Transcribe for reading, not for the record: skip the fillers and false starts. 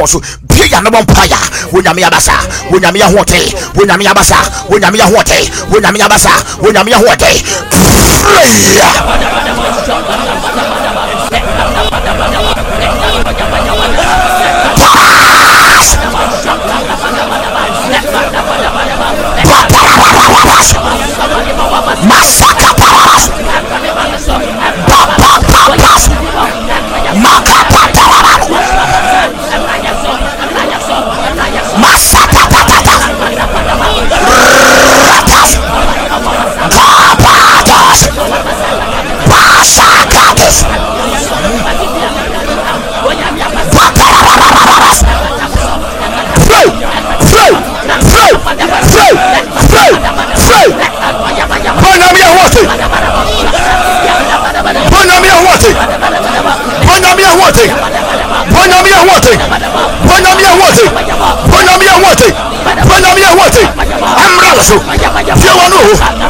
was be ya no empire. Wunyamia basa, wunyamia hote, wunyamia basa, wunyamia hote, wunyamia basa, wunyamia hote. Masaka paras, papa papas, makapa paras, masaka papas, ratas, kapatas, pasakatas, paparas, flow. Bonamia what? Bonamia what? Bonamia what? Bonamia what? Bonamia what? Bonamia what? Bonamia what? Amraso. Fiawanu.